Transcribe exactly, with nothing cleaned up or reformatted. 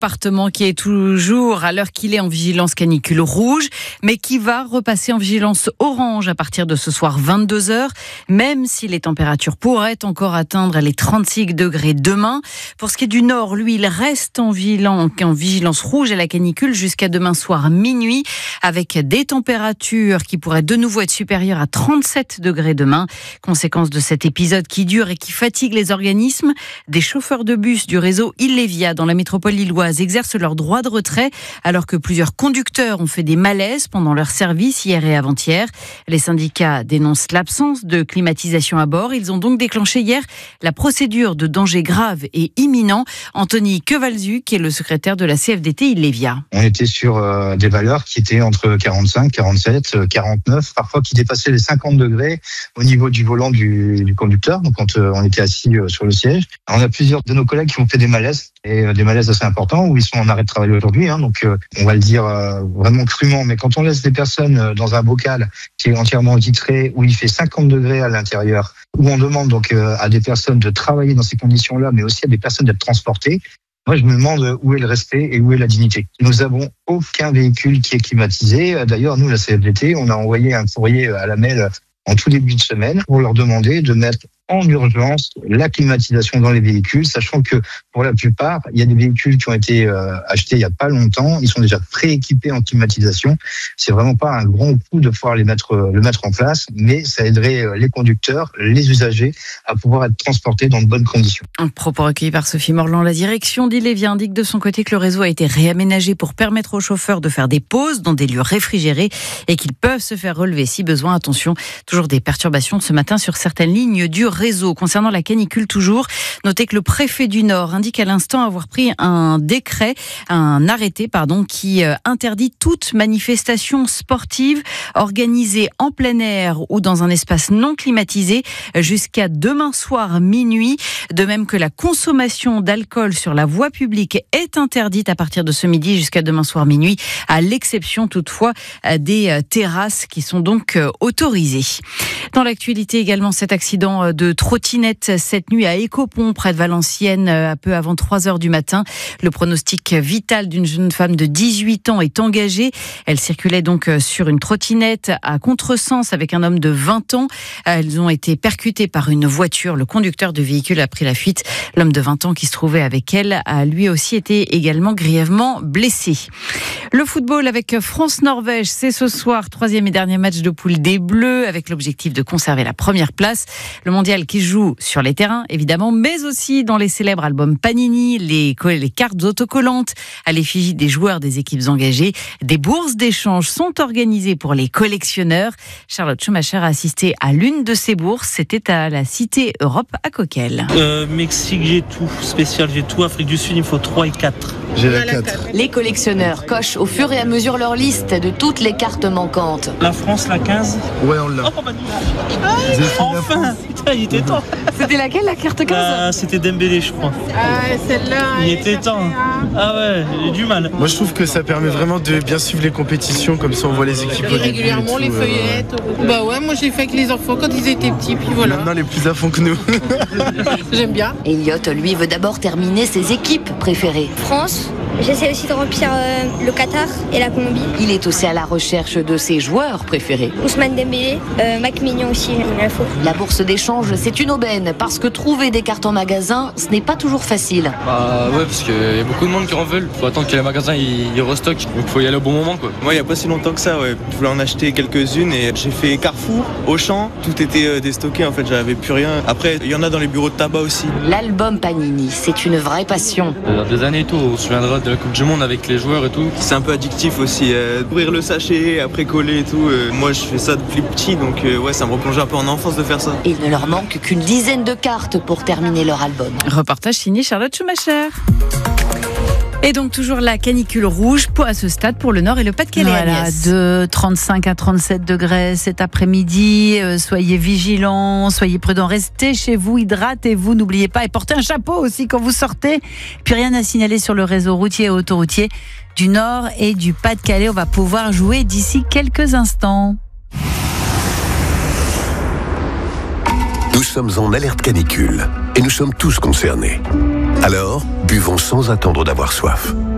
département qui est toujours à l'heure qu'il est en vigilance canicule rouge, mais qui va repasser en vigilance orange à partir de ce soir vingt-deux heures, même si les températures pourraient encore atteindre les trente-six degrés demain. Pour ce qui est du nord, lui, il reste en vigilance rouge à la canicule jusqu'à demain soir minuit, avec des températures qui pourraient de nouveau être supérieures à trente-sept degrés demain. Conséquence de cet épisode qui dure et qui fatigue les organismes, des chauffeurs de bus du réseau Illévia dans la métropole lilloise exercent leur droit de retrait alors que plusieurs conducteurs ont fait des malaises pendant leur service hier et avant-hier. Les syndicats dénoncent l'absence de climatisation à bord. Ils ont donc déclenché hier la procédure de danger grave et imminent. Anthony Quevalzu, qui est le secrétaire de la C F D T Illévia. On était sur euh, des valeurs qui étaient entre quarante-cinq, quarante-sept, quarante-neuf, parfois qui dépassaient les cinquante degrés au niveau du volant du, du conducteur, donc quand euh, on était assis euh, sur le siège. Alors, on a plusieurs de nos collègues qui ont fait des malaises, et euh, des malaises assez importants, où ils sont en arrêt de travail aujourd'hui, hein, donc euh, on va le dire euh, vraiment crûment, mais quand on laisse des personnes euh, dans un bocal qui est entièrement vitré, où il fait cinquante degrés à l'intérieur, où on demande donc euh, à des personnes de travailler dans ces conditions-là, mais aussi à des personnes d'être transportées, moi, je me demande où est le respect et où est la dignité. Nous avons aucun véhicule qui est climatisé. D'ailleurs, nous, la C F D T, on a envoyé un courrier à la M E L en tout début de semaine pour leur demander de mettre en urgence la climatisation dans les véhicules, sachant que pour la plupart, il y a des véhicules qui ont été euh, achetés il n'y a pas longtemps, ils sont déjà prééquipés en climatisation. C'est vraiment pas un grand coup de pouvoir les mettre, euh, le mettre en place, mais ça aiderait les conducteurs, les usagers à pouvoir être transportés dans de bonnes conditions. Un propos recueilli par Sophie Morland. La direction d'Illévia indique de son côté que le réseau a été réaménagé pour permettre aux chauffeurs de faire des pauses dans des lieux réfrigérés et qu'ils peuvent se faire relever si besoin. Attention, toujours des perturbations ce matin sur certaines lignes du réseau. Concernant la canicule toujours, notez que le préfet du Nord indique à l'instant avoir pris un décret, un arrêté pardon, qui interdit toute manifestation sportive organisée en plein air ou dans un espace non climatisé jusqu'à demain soir minuit. De même que la consommation d'alcool sur la voie publique est interdite à partir de ce midi jusqu'à demain soir minuit, à l'exception toutefois des terrasses qui sont donc autorisées. Dans l'actualité également, cet accident de trottinette cette nuit à Écopont, près de Valenciennes, un peu avant trois heures du matin. Le pronostic vital d'une jeune femme de dix-huit ans est engagé. Elle circulait donc sur une trottinette à contresens avec un homme de vingt ans. Elles ont été percutées par une voiture. Le conducteur du véhicule a pris la fuite. L'homme de vingt ans qui se trouvait avec elle a lui aussi été également grièvement blessé. Le football avec France-Norvège, c'est ce soir, troisième et dernier match de poule des Bleus, avec l'objectif de conserver la première place. Le mondial qui joue sur les terrains, évidemment, mais aussi dans les célèbres albums Panini, les, les cartes autocollantes à l'effigie des joueurs des équipes engagées. Des bourses d'échange sont organisées pour les collectionneurs. Charlotte Schumacher a assisté à l'une de ces bourses. C'était à la Cité Europe à Coquelles. Euh, Mexique, j'ai tout. Spécial, j'ai tout. Afrique du Sud, il me faut trois et quatre. J'ai la quatre. Les collectionneurs cochent au fur et à mesure leur liste de toutes les cartes manquantes. La France, la quinze. Ouais, on l'a. Oh, bah, ah, enfin, putain, il était temps. C'était laquelle, la carte quinze? Ah, c'était Dembélé, je crois. Ah, celle-là. Il était temps. Ah ouais, j'ai du mal. Moi, je trouve que ça permet vraiment de bien suivre les compétitions, comme ça on voit les équipes au début. Régulièrement, les feuillettes. Euh... Bah ouais, moi j'ai fait avec les enfants quand ils étaient petits, puis voilà. Maintenant, les plus à fond que nous. J'aime bien. Elliot, lui, veut d'abord terminer ses équipes préférées. France. J'essaie aussi de remplir euh, le Qatar et la Colombie. Il est aussi à la recherche de ses joueurs préférés. Ousmane Dembélé, euh, Mac Mignon aussi, j'aime bien la faute. La bourse d'échange, c'est une aubaine, parce que trouver des cartes en magasin, ce n'est pas toujours facile. Bah ouais, parce qu'il y a beaucoup de monde qui en veulent. Faut attendre que les magasins ils, ils restockent, donc faut y aller au bon moment quoi. Moi, il n'y a pas si longtemps que ça, ouais. Je voulais en acheter quelques-unes et j'ai fait Carrefour, Auchan, tout était euh, déstocké en fait, j'avais plus rien. Après, il y en a dans les bureaux de tabac aussi. L'album Panini, c'est une vraie passion. Dans des années et tout, on se souviendra de la Coupe du Monde avec les joueurs et tout. C'est un peu addictif aussi, euh, ouvrir le sachet, après coller et tout. Euh, moi, je fais ça depuis petit, donc euh, ouais, ça me replonge un peu en enfance de faire ça. Et il ne leur manque qu'une dizaine de cartes pour terminer leur album. Reportage signé Charlotte Schumacher. Et donc toujours la canicule rouge pour, à ce stade pour le Nord et le Pas-de-Calais. Voilà, de trente-cinq à trente-sept degrés cet après-midi. Euh, soyez vigilants, soyez prudents, restez chez vous, hydratez-vous, n'oubliez pas, et portez un chapeau aussi quand vous sortez. Puis rien à signaler sur le réseau routier et autoroutier du Nord et du Pas-de-Calais. On va pouvoir jouer d'ici quelques instants. Nous sommes en alerte canicule et nous sommes tous concernés. Alors, buvons sans attendre d'avoir soif.